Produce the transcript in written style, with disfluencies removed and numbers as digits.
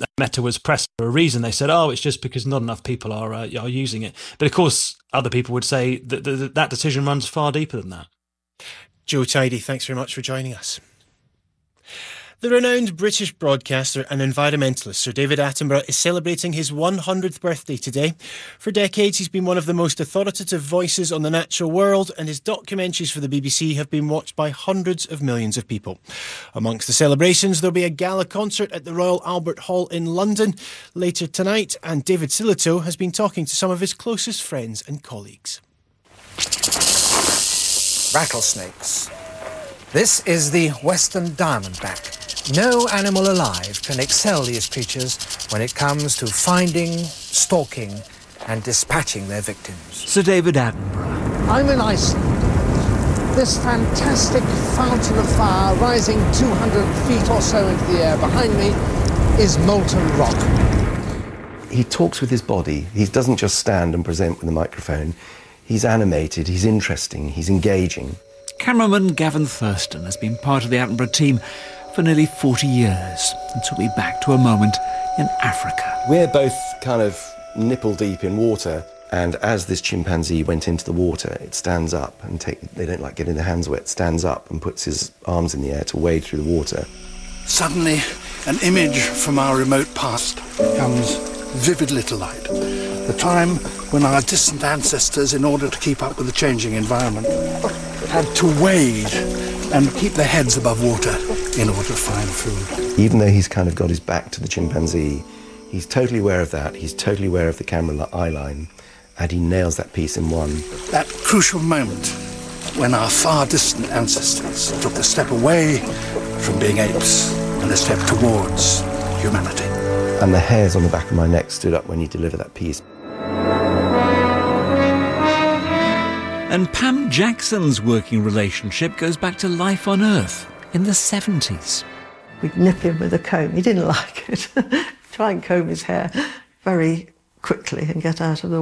Meta was pressed for a reason. They said, it's just because not enough people are using it. But of course, other people would say that that decision runs far deeper than that. Joe Tidy, thanks very much for joining us. The renowned British broadcaster and environmentalist Sir David Attenborough is celebrating his 100th birthday today. For decades, he's been one of the most authoritative voices on the natural world, and his documentaries for the BBC have been watched by hundreds of millions of people. Amongst the celebrations, there'll be a gala concert at the Royal Albert Hall in London later tonight, and David Sillitoe has been talking to some of his closest friends and colleagues. Rattlesnakes. This is the Western Diamondback. No animal alive can excel these creatures when it comes to finding, stalking and dispatching their victims. Sir David Attenborough. I'm in Iceland. This fantastic fountain of fire rising 200 feet or so into the air behind me is molten rock. He talks with his body. He doesn't just stand and present with a microphone. He's animated, he's interesting, he's engaging. Cameraman Gavin Thurston has been part of the Attenborough team for nearly 40 years and took me back to a moment in Africa. We're both kind of nipple deep in water, and as this chimpanzee went into the water, it stands up and they don't like getting their hands wet, stands up and puts his arms in the air to wade through the water. Suddenly, an image from our remote past comes vividly to light. The time when our distant ancestors, in order to keep up with the changing environment, had to wade and keep their heads above water in order to find food. Even though he's kind of got his back to the chimpanzee, he's totally aware of that, he's totally aware of the camera eye line, and he nails that piece in one. That crucial moment when our far distant ancestors took a step away from being apes and a step towards humanity. And the hairs on the back of my neck stood up when he delivered that piece. And Pam Jackson's working relationship goes back to life on Earth in the 70s. We'd nip him with a comb. He didn't like it. Try and comb his hair very quickly and get out of the